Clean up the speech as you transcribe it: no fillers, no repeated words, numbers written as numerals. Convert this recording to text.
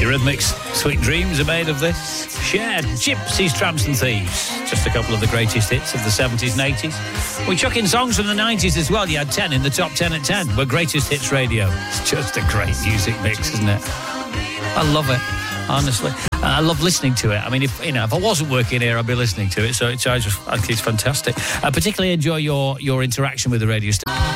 Eurythmics, Sweet Dreams are made of this. Shared, Gypsies, Tramps and Thieves. Just a couple of the greatest hits of the 70s and 80s. We chuck in songs from the 90s as well. You had 10 in the top 10 at 10. We're Greatest Hits Radio. It's just a great music mix, isn't it? I love it, honestly. I love listening to it. I mean, if I wasn't working here, I'd be listening to it. So I think it's fantastic. I particularly enjoy your interaction with the radio station.